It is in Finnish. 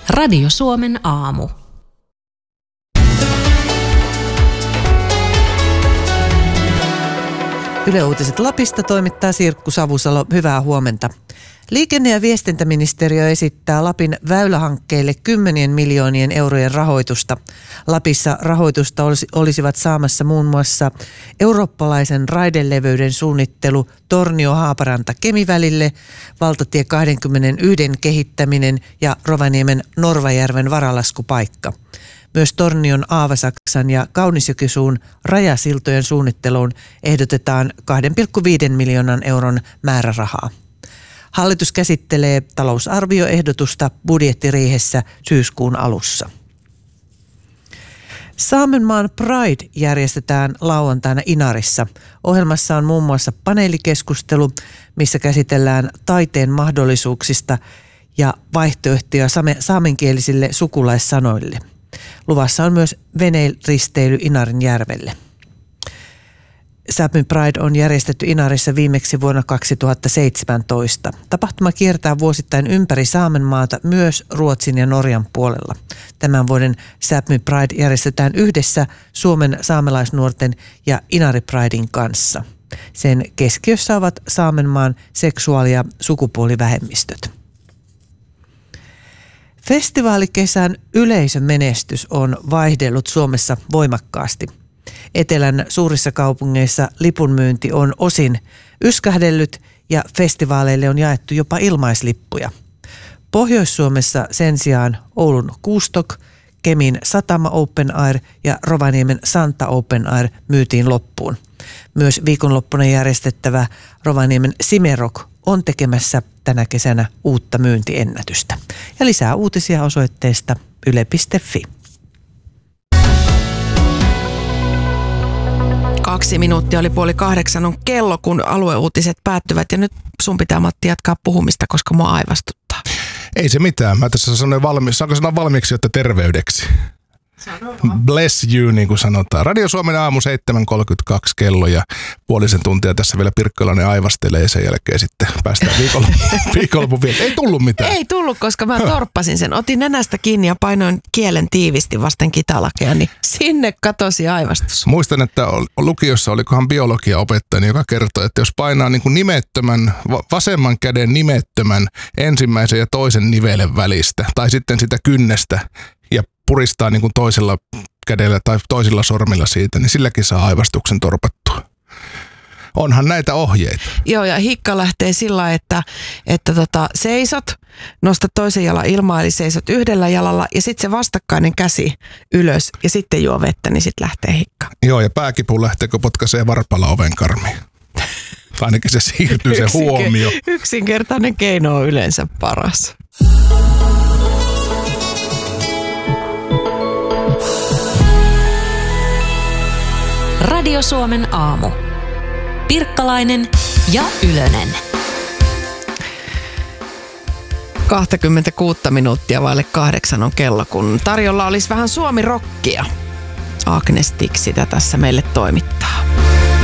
Radio Suomen aamu. Yle Uutiset Lapista toimittaa Sirkku Savusalo. Hyvää huomenta. Liikenne- ja viestintäministeriö esittää Lapin väylähankkeille 10 miljoonien eurojen rahoitusta. Lapissa rahoitusta olisivat saamassa muun muassa eurooppalaisen raideleveyden suunnittelu Tornio-Haaparanta-Kemi-välille, valtatie 21 kehittäminen ja Rovaniemen Norvajärven varalaskupaikka. Myös Tornion, Aavasaksan ja Kaunisjokisuun rajasiltojen suunnitteluun ehdotetaan 2,5 miljoonan euron määrärahaa. Hallitus käsittelee talousarvioehdotusta budjettiriihessä syyskuun alussa. Saamenmaan Pride järjestetään lauantaina Inarissa. Ohjelmassa on muun muassa paneelikeskustelu, missä käsitellään taiteen mahdollisuuksista ja vaihtoehtoja saamenkielisille sukulaissanoille. Luvassa on myös veneilisteily Inarin järvelle. Sápmi Pride on järjestetty Inarissa viimeksi vuonna 2017. Tapahtuma kiertää vuosittain ympäri Saamenmaata myös Ruotsin ja Norjan puolella. Tämän vuoden Sápmi Pride järjestetään yhdessä Suomen saamelaisnuorten ja Inari Pridein kanssa. Sen keskiössä ovat Saamenmaan seksuaali- ja sukupuolivähemmistöt. Festivaalikesän yleisömenestys on vaihdellut Suomessa voimakkaasti. Etelän suurissa kaupungeissa lipunmyynti on osin yskähdellyt ja festivaaleille on jaettu jopa ilmaislippuja. Pohjois-Suomessa sen sijaan Oulun Kuustok, Kemin Satama Open Air ja Rovaniemen Santa Open Air myytiin loppuun. Myös viikonloppuna järjestettävä Rovaniemen Simerok on tekemässä tänä kesänä uutta myyntiennätystä. Ja lisää uutisia osoitteesta yle.fi. 2 minuuttia oli 7:30 on kello, kun alueuutiset päättyvät. Ja nyt sun pitää, Matti, jatkaa puhumista, koska mua aivastuttaa. Ei se mitään. Mä tässä saanko sanoa valmiiksi, jotta terveydeksi? Bless you, niin kuin sanotaan. Radio Suomen aamu 7.32 kello ja puolisen tuntia tässä vielä Pirkkalainen aivastelee ja sen jälkeen sitten päästään viikonlopun vielä. Ei tullut mitään. Ei tullut, koska mä torppasin sen. Otin nenästä kiinni ja painoin kielen tiivisti vasten kitalakea, niin sinne katosi aivastus. Muistan, että lukiossa olikohan biologiaopettaja, joka kertoi, että jos painaa niin kuin nimettömän, vasemman käden nimettömän ensimmäisen ja toisen nivelen välistä tai sitten sitä kynnestä ja puristaa niin kuin toisella kädellä tai toisilla sormilla siitä, niin silläkin saa aivastuksen torpattua. Onhan näitä ohjeita. Joo, ja hikka lähtee sillä, että seisot, nosta toisen jalan ilmaan, eli seisot yhdellä jalalla, ja sitten se vastakkainen käsi ylös, ja sitten juo vettä, niin sitten lähtee hikka. Joo, ja pääkipu lähtee, kun potkaisee varpalla ovenkarmiin. Ainakin se siirtyy se huomio. Yksinkertainen keino on yleensä paras. Radio Suomen aamu. Pirkkalainen ja Ylönen. 26 minuuttia vaille 8 on kello, kun tarjolla olisi vähän Suomi-rockia. Agnes Tix sitä tässä meille toimittaa.